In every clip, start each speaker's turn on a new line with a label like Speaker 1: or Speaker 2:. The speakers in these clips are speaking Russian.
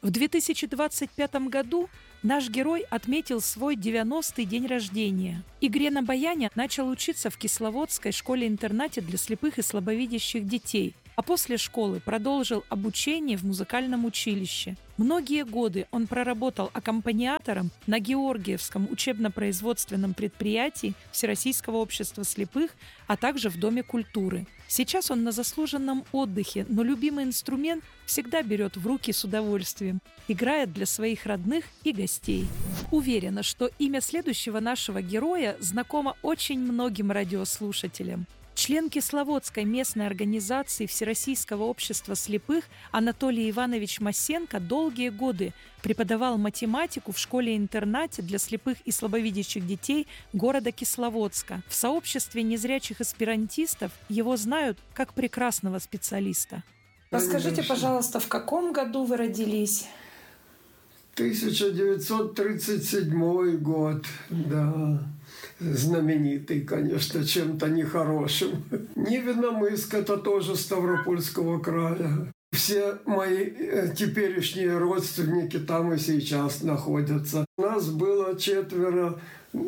Speaker 1: В 2025 году наш герой отметил свой 90-й день рождения. Игре на баяне начал учиться в Кисловодской школе-интернате для слепых и слабовидящих детей, а после школы продолжил обучение в музыкальном училище. Многие годы он проработал аккомпаниатором на Георгиевском учебно-производственном предприятии Всероссийского общества слепых, а также в Доме культуры. Сейчас он на заслуженном отдыхе, но любимый инструмент всегда берет в руки с удовольствием, играет для своих родных и гостей. Уверена, что имя следующего нашего героя знакомо очень многим радиослушателям. Член Кисловодской местной организации Всероссийского общества слепых Анатолий Иванович Масенко долгие годы преподавал математику в школе-интернате для слепых и слабовидящих детей города Кисловодска. В сообществе незрячих эсперантистов его знают как прекрасного специалиста. Расскажите, пожалуйста, в каком году вы родились?
Speaker 2: 1937 год, да. Знаменитый, конечно, чем-то нехорошим. Невинномысск – это тоже Ставропольского края. Все мои теперешние родственники там и сейчас находятся. У нас было 4,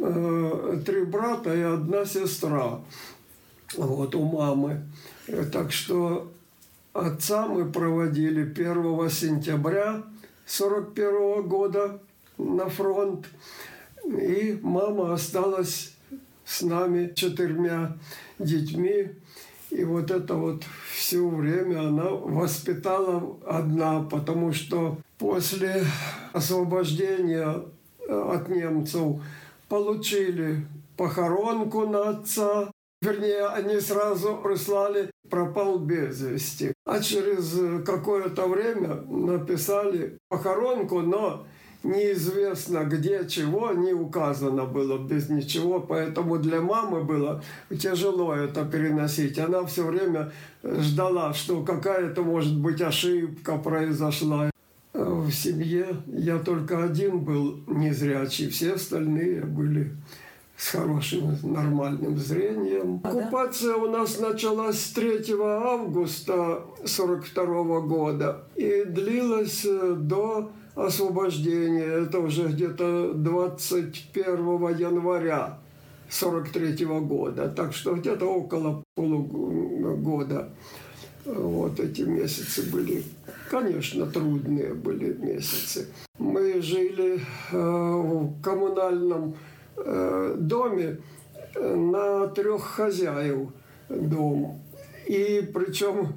Speaker 2: 3 брата и 1 сестра. Вот, у мамы. Так что отца мы проводили 1 сентября 1941 года на фронт. И мама осталась с нами 4 детьми. И вот это вот все время она воспитала одна, потому что после освобождения от немцев получили похоронку на отца. Вернее, они сразу прислали «пропал без вести». А через какое-то время написали похоронку, но неизвестно где, чего, не указано было, без ничего. Поэтому для мамы было тяжело это переносить. Она все время ждала, что какая-то, может быть, ошибка произошла. В семье я только один был незрячий, все остальные были с хорошим, нормальным зрением. Оккупация у нас началась с 3 августа 1942 года и длилась до освобождения. Это уже где-то 21 января 1943 года. Так что где-то около полугода. Вот эти месяцы были, конечно, трудные были месяцы. Мы жили в коммунальном доме на 3 хозяев дом. И причем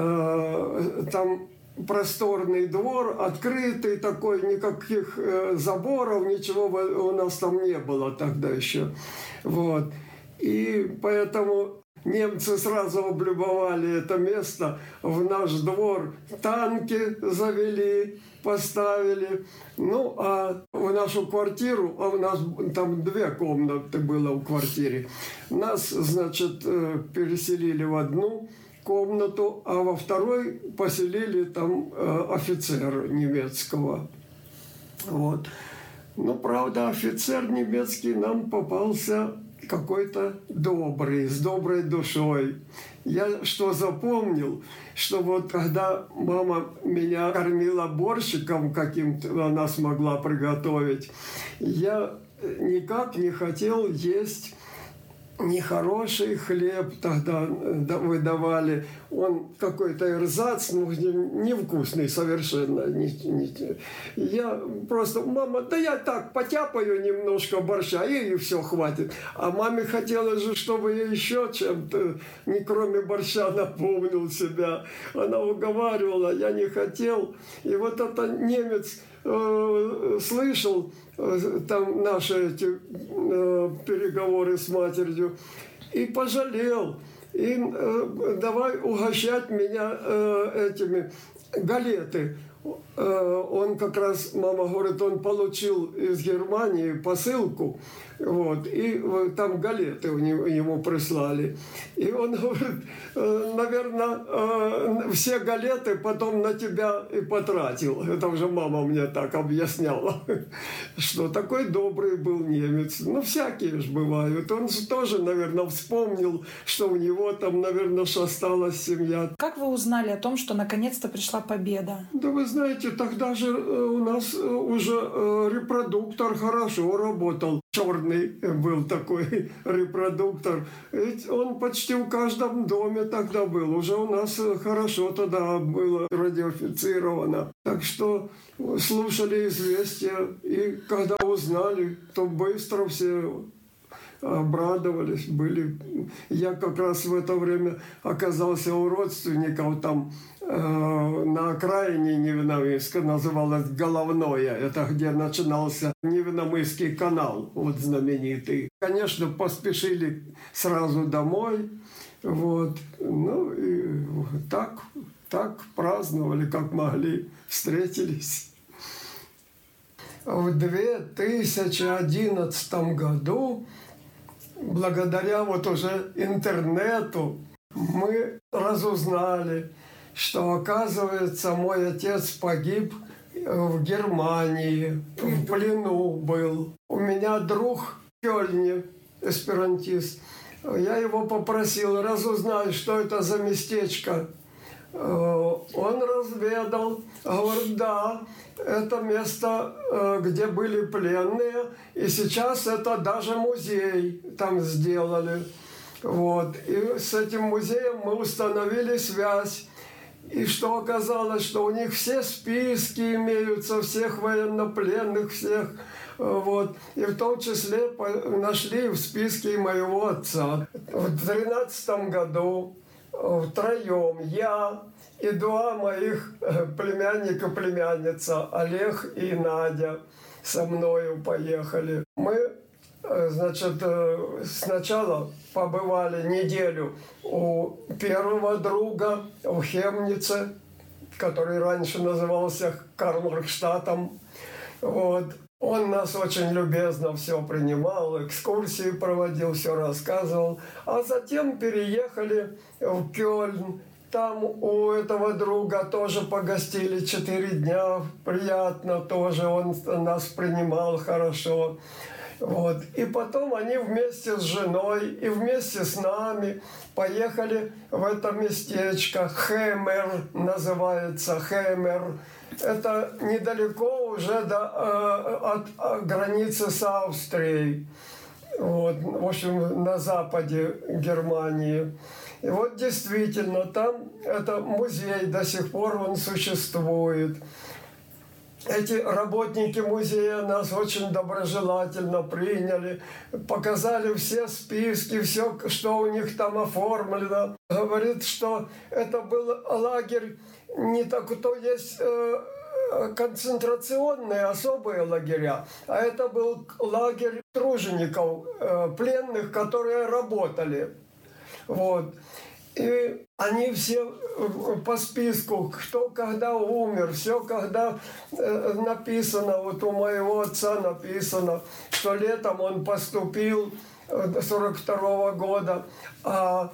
Speaker 2: там просторный двор, открытый такой, никаких заборов, ничего у нас там не было тогда еще. Вот. И поэтому немцы сразу облюбовали это место, в наш двор танки завели, поставили. Ну, а в нашу квартиру, а у нас там 2 комнаты было в квартире, нас, значит, переселили в одну комнату, а во второй поселили там офицера немецкого. Вот. Но, правда, офицер немецкий нам попался какой-то добрый, с доброй душой. Я что запомнил, что вот когда мама меня кормила борщиком каким-то, она смогла приготовить, я никак не хотел есть нехороший хлеб тогда выдавали. Он какой-то эрзац, ну, невкусный совершенно. Я просто, мама, да я так потяпаю немножко борща, и все, хватит. А маме хотелось же, чтобы я еще чем-то, не кроме борща, наполнил себя. Она уговаривала, я не хотел. И вот это немец слышал там наши эти переговоры с матерью и пожалел. И давай угощать меня этими галеты. Он как раз, мама говорит, он получил из Германии посылку, вот, и там галеты ему прислали. И он говорит, наверное, все галеты потом на тебя и потратил. Это уже мама мне так объясняла, что такой добрый был немец. Ну, всякие же бывают. Он же тоже, наверное, вспомнил, что у него там, наверное, осталась семья.
Speaker 1: Как вы узнали о том, что наконец-то пришла победа?
Speaker 2: Да вы знаете, тогда же у нас уже репродуктор хорошо работал. Черный был такой репродуктор. Ведь он почти в каждом доме тогда был. Уже у нас хорошо тогда было радиофицировано. Так что слушали известия. И когда узнали, то быстро все обрадовались, были. Я как раз в это время оказался у родственников там на окраине Невиномысска, называлось Головное. Это где начинался Невиномысский канал, вот знаменитый. Конечно, поспешили сразу домой. Вот. Ну и так праздновали, как могли, встретились. В 2011 году благодаря вот уже интернету мы разузнали, что, оказывается, мой отец погиб в Германии, в плену был. У меня друг в Кёльне, эсперантист, я его попросил разузнать, что это за местечко. Он разведал, говорит, да, это место, где были пленные, и сейчас это даже музей там сделали. Вот. И с этим музеем мы установили связь. И что оказалось, что у них все списки имеются, всех военнопленных, всех. Вот. И в том числе нашли в списке и моего отца. В 2013 году втроем я и два моих племянника, племянница, Олег и Надя, со мною поехали. Мы, значит, сначала побывали неделю у первого друга в Хемнице, который раньше назывался Кармаркштадтом. Вот. Он нас очень любезно все принимал, экскурсии проводил, все рассказывал. А затем переехали в Кёльн. Там у этого друга тоже погостили 4 дня. Приятно тоже, он нас принимал хорошо. Вот. И потом они вместе с женой и вместе с нами поехали в это местечко. Хемер называется, Хемер. Это недалеко уже от границы с Австрией. Вот. В общем, на западе Германии. И вот действительно, там это музей, до сих пор он существует. Эти работники музея нас очень доброжелательно приняли, показали все списки, все, что у них там оформлено. Говорит, что это был лагерь не так, то есть концентрационные особые лагеря, а это был лагерь тружеников, пленных, которые работали. Вот. И они все по списку, кто когда умер, все когда написано, вот у моего отца написано, что летом он поступил 42 года, а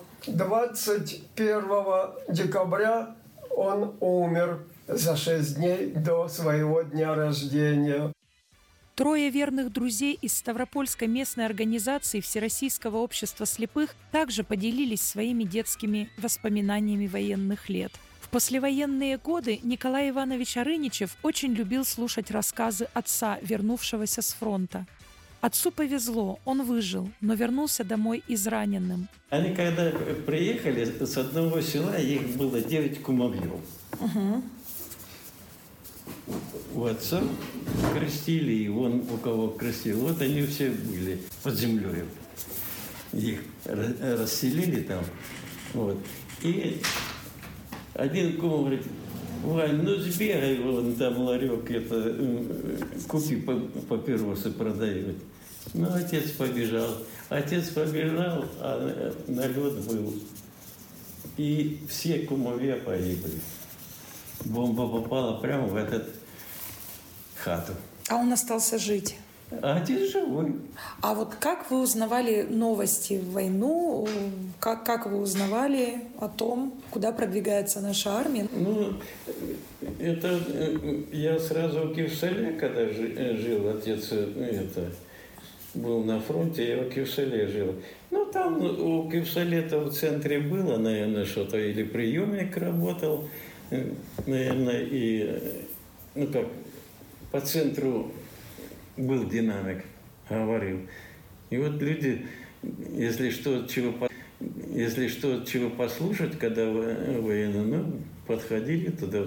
Speaker 2: 21 декабря он умер за 6 дней до своего дня рождения.
Speaker 1: Трое верных друзей из Ставропольской местной организации Всероссийского общества слепых также поделились своими детскими воспоминаниями военных лет. В послевоенные годы Николай Иванович Арыничев очень любил слушать рассказы отца, вернувшегося с фронта. Отцу повезло, он выжил, но вернулся домой израненным.
Speaker 3: Они когда приехали с одного села, их было 9 кумовьев.
Speaker 1: Угу.
Speaker 3: У отца крестили, и он у кого крестил. Вот они все были под землей. Их расселили там. Вот. И один кум говорит: Вань, ну сбегай, вон там ларек, купи папиросы продают. Ну, отец побежал. А налет был. И все кумовья погибли. Бомба попала прямо в эту хату.
Speaker 1: А он остался жить?
Speaker 3: А отец живой.
Speaker 1: А вот как вы узнавали новости в войну? Как вы узнавали о том, куда продвигается наша армия?
Speaker 3: Ну, это я сразу в Киевселе, когда жил, отец был на фронте, я в Киевселе жил. Ну, там у Киевселе-то в центре было, наверное, что-то, или приемник работал. наверное, и, ну как, по центру был динамик, говорил. И вот люди, если что, чего послушать, когда военные, ну, подходили туда,